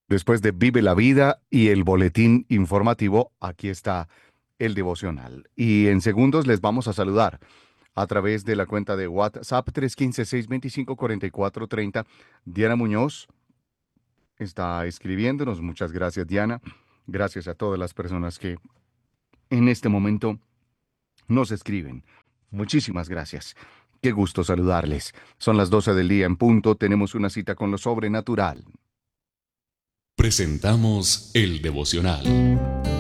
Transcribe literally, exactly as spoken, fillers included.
Después de Vive la Vida y el boletín informativo, aquí está el devocional. Y en segundos les vamos a saludar a través de la cuenta de WhatsApp tres uno cinco, seis dos cinco, cuatro cuatro tres cero. Diana Muñoz está escribiéndonos. Muchas gracias, Diana. Gracias a todas las personas que en este momento nos escriben. Muchísimas gracias. Qué gusto saludarles. Son las doce del día en punto. Tenemos una cita con lo sobrenatural. Presentamos el devocional.